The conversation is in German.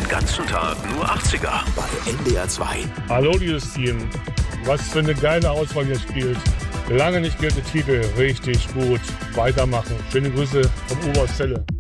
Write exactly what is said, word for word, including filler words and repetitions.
Den ganzen Tag nur achtziger. Bei N D R zwei. Hallo, dieses Team. Was für eine geile Auswahl ihr spielt. Lange nicht gehörte Titel. Richtig gut. Weitermachen. Schöne Grüße vom Oberzelle.